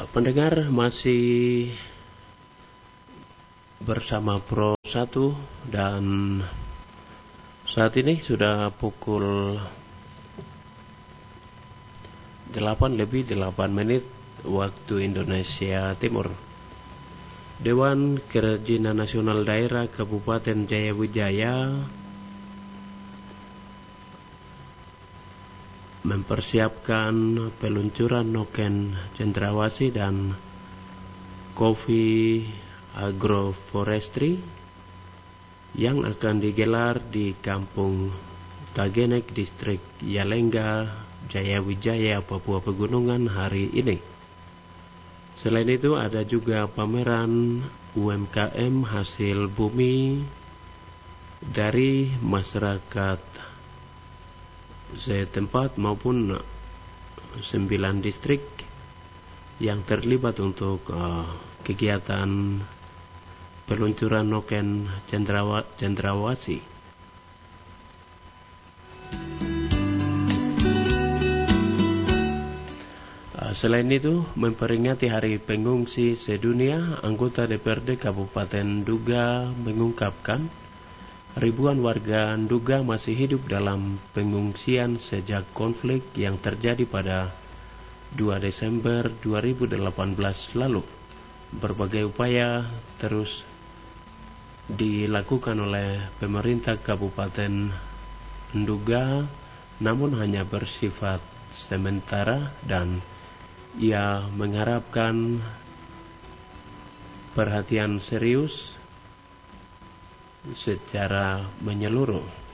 Pendengar masih bersama Pro 1 dan saat ini sudah pukul 8:08 waktu Indonesia Timur. Dewan Kerajinan Nasional Daerah Kabupaten Jayawijaya mempersiapkan peluncuran noken cendrawasih dan kopi agroforestry yang akan digelar di Kampung Tagenek, Distrik Yalengga, Jayawijaya, Papua Pegunungan hari ini. Selain itu ada juga pameran UMKM hasil bumi dari masyarakat setempat maupun 9 distrik yang terlibat untuk kegiatan peluncuran noken cendrawasih. Selain itu, memperingati Hari Pengungsi Sedunia, anggota DPRD Kabupaten Nduga mengungkapkan ribuan warga Nduga masih hidup dalam pengungsian sejak konflik yang terjadi pada 2 Desember 2018 lalu. Berbagai upaya terus dilakukan oleh pemerintah Kabupaten Nduga, namun hanya bersifat sementara, dan ia mengharapkan perhatian serius secara menyeluruh.